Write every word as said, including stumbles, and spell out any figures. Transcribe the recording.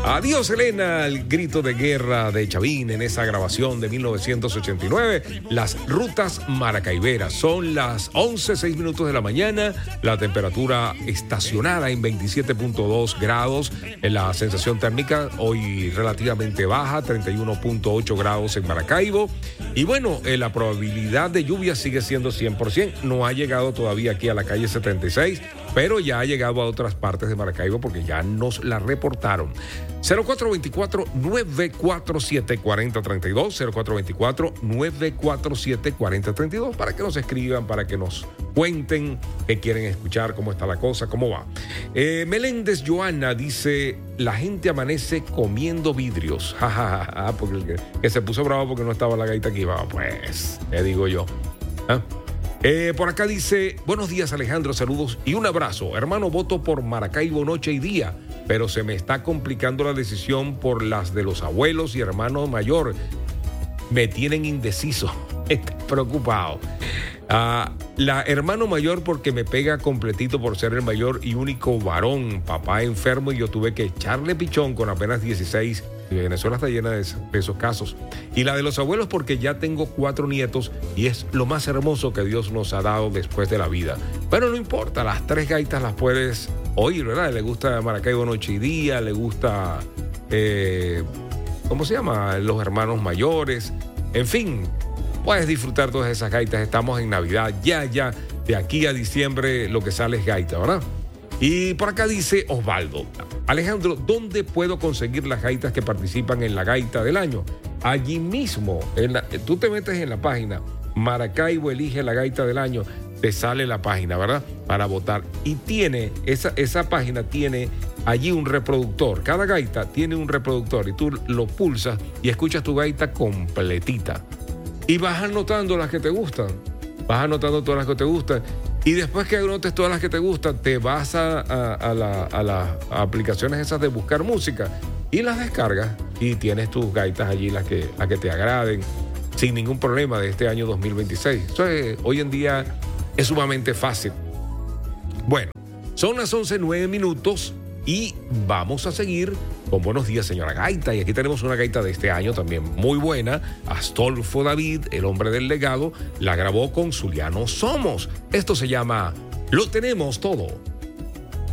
Adiós, Elena, el grito de guerra de Chavín en esa grabación de mil novecientos ochenta y nueve. Las rutas maracaiberas. Son las once, seis minutos de la mañana. La temperatura estacionada en veintisiete punto dos grados. La sensación térmica hoy relativamente baja, treinta y uno punto ocho grados en Maracaibo. Y bueno, eh, la probabilidad de lluvia sigue siendo cien por ciento. No ha llegado todavía aquí a la calle setenta y seis, pero ya ha llegado a otras partes de Maracaibo porque ya nos la reportaron. cero cuatro dos cuatro, nueve cuatro siete, cuatro cero tres dos, cero cuatro dos cuatro, nueve cuatro siete, cuatro cero tres dos, para que nos escriban, para que nos cuenten qué quieren escuchar, cómo está la cosa, cómo va. Eh, Meléndez Joana dice, la gente amanece comiendo vidrios. Ja, ja, ja, ja, porque el que, que se puso bravo porque no estaba la gaita aquí. Va, pues, ¿qué digo yo? ¿Ah? Eh, por acá dice, buenos días Alejandro, saludos y un abrazo. Hermano, voto por Maracaibo noche y día, pero se me está complicando la decisión por las de los abuelos y hermano mayor. Me tienen indeciso, estoy preocupado. Uh, la hermano mayor porque me pega completito por ser el mayor y único varón, papá enfermo y yo tuve que echarle pichón con apenas dieciséis. Y Venezuela está llena de, de esos casos. Y la de los abuelos porque ya tengo cuatro nietos y es lo más hermoso que Dios nos ha dado después de la vida. Pero no importa, las tres gaitas las puedes oír, ¿verdad? Le gusta Maracaibo noche y día, le gusta, eh, ¿cómo se llama? Los hermanos mayores, en fin. Puedes disfrutar todas esas gaitas. Estamos en Navidad, ya, ya, de aquí a diciembre lo que sale es gaita, ¿verdad? Y por acá dice Osvaldo, Alejandro, ¿dónde puedo conseguir las gaitas que participan en la gaita del año? Allí mismo, en la, tú te metes en la página, Maracaibo elige la gaita del año, te sale la página, ¿verdad? Para votar. Y tiene, esa, esa página tiene allí un reproductor. Cada gaita tiene un reproductor y tú lo pulsas y escuchas tu gaita completita. Y vas anotando las que te gustan. Vas anotando todas las que te gustan. Y después que anotes todas las que te gustan, te vas a, a, a, la, a las aplicaciones esas de buscar música y las descargas. Y tienes tus gaitas allí, las que, las que te agraden, sin ningún problema de este año dos mil veintiséis. Eso es, hoy en día es sumamente fácil. Bueno, son las once, nueve minutos y vamos a seguir con Buenos Días, señora Gaita. Y aquí tenemos una gaita de este año también muy buena. Astolfo David, el hombre del legado, la grabó con Zuliano Somos. Esto se llama Lo Tenemos Todo.